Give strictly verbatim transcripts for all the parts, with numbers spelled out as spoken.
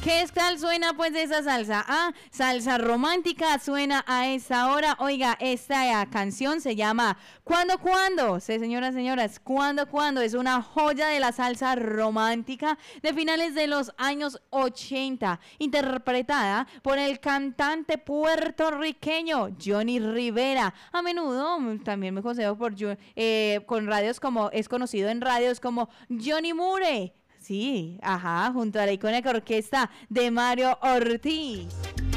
¿Qué tal suena pues esa salsa? Ah, salsa romántica suena a esa hora. Oiga, esta eh, canción se llama ¿Cuándo, cuándo? Sí, señoras, señoras, ¿Cuándo, cuándo? Es una joya de la salsa romántica de finales de los años ochenta, interpretada por el cantante puertorriqueño Johnny Rivera. A menudo también me considero por eh, con radios como es conocido en radios como Johnny Mure. Sí, ajá, junto a la icónica orquesta de Mario Ortiz.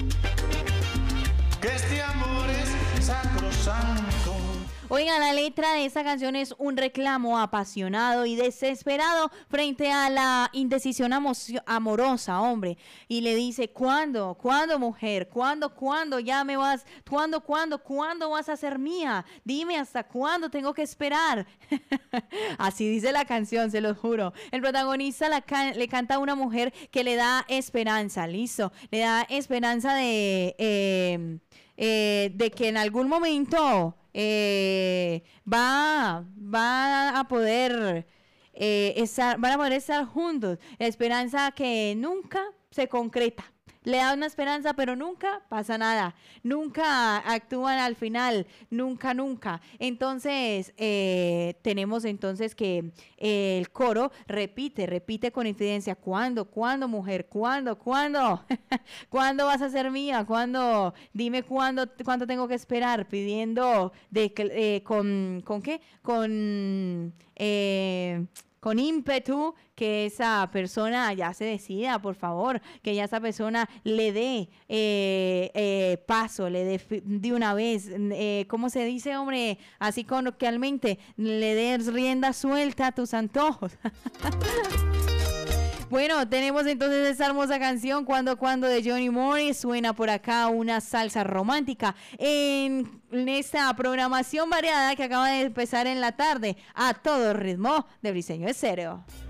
Que este amor es sacrosanto. Oiga, la letra de esta canción es un reclamo apasionado y desesperado frente a la indecisión amorosa, hombre. Y le dice, ¿cuándo? ¿Cuándo, mujer? ¿Cuándo? ¿Cuándo? Ya me vas. ¿Cuándo? ¿Cuándo? ¿Cuándo vas a ser mía? Dime hasta cuándo tengo que esperar. Así dice la canción, se lo juro. El protagonista la can le canta a una mujer que le da esperanza, listo. Le da esperanza de, eh, eh, de que en algún momento... Eh, va, va a poder eh, estar, van a poder estar juntos. La esperanza que nunca se concreta. Le da una esperanza, pero nunca pasa nada. Nunca actúan al final. Nunca, nunca. Entonces, eh, tenemos entonces que eh, el coro repite, repite con incidencia. ¿Cuándo? ¿Cuándo, mujer? ¿Cuándo? ¿Cuándo? ¿Cuándo vas a ser mía? ¿Cuándo? Dime cuándo, cuánto tengo que esperar. Pidiendo de eh, con, ¿con qué? Con... Eh, con ímpetu que esa persona ya se decida, por favor, que ya esa persona le dé eh, eh, paso, le dé de una vez, eh, ¿cómo se dice, hombre? Así coloquialmente, le des rienda suelta a tus antojos. Bueno, tenemos entonces esa hermosa canción, Cuando, Cuando de Johnny Mure. Suena por acá una salsa romántica en, en esta programación variada que acaba de empezar en la tarde a todo ritmo de Briseño Estéreo.